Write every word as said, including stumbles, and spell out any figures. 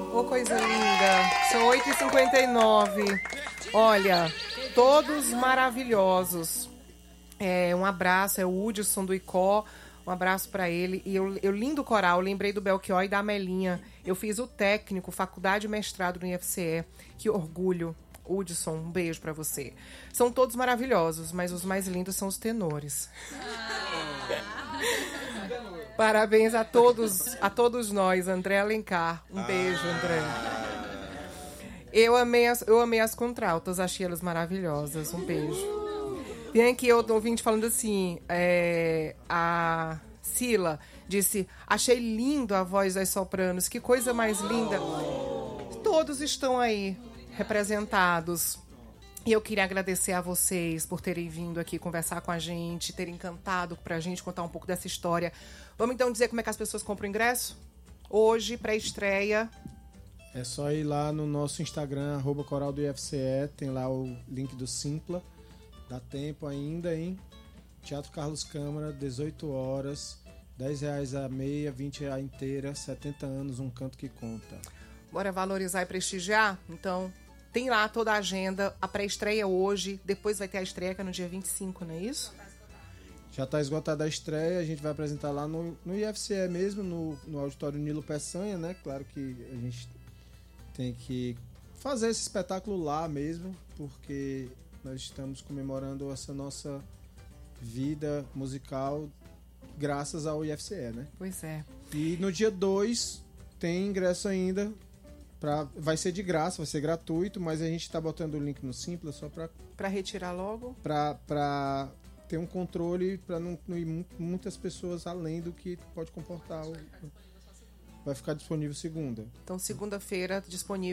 Ô, coisa linda. São oito e cinquenta e nove. Olha, todos maravilhosos. É, um abraço, é o Hudson do Icó. Um abraço pra ele. E eu, eu lindo coral, lembrei do Belchior e da Amelinha. Eu fiz o técnico, faculdade e mestrado no I F C E. Que orgulho. Hudson, um beijo pra você. São todos maravilhosos, mas os mais lindos são os tenores. Parabéns a todos, a todos nós, André Alencar. Um beijo, André. Eu amei as, eu amei as contraltas, achei elas maravilhosas. Um beijo. Tem aqui outro ouvinte falando assim, é, a Sila disse, achei lindo a voz das sopranos, que coisa mais linda. Todos estão aí representados. E eu queria agradecer a vocês por terem vindo aqui conversar com a gente, terem cantado pra gente, contar um pouco dessa história. Vamos então dizer como é que as pessoas compram o ingresso? Hoje, pré-estreia. É só ir lá no nosso Instagram, arroba coral do I F C E, tem lá o link do Simpla. Dá tempo ainda, hein? Teatro Carlos Câmara, dezoito horas, dez reais a meia, vinte reais a inteira, setenta anos, um canto que conta. Bora valorizar e prestigiar? Então, tem lá toda a agenda, a pré-estreia hoje, depois vai ter a estreia que é no dia vinte e cinco, não é isso? Já está esgotada a estreia, a gente vai apresentar lá no, no I F C E mesmo, no, no Auditório Nilo Peçanha, né? Claro que a gente tem que fazer esse espetáculo lá mesmo, porque nós estamos comemorando essa nossa vida musical graças ao I F C E, né? Pois é. E no dia dois tem ingresso ainda. Pra, vai ser de graça, vai ser gratuito, mas a gente está botando o link no Simpla só para... Para retirar logo? Para ter um controle, para não, não ir muitas pessoas além do que pode comportar. Vai ficar disponível segunda. Então, segunda-feira, disponível.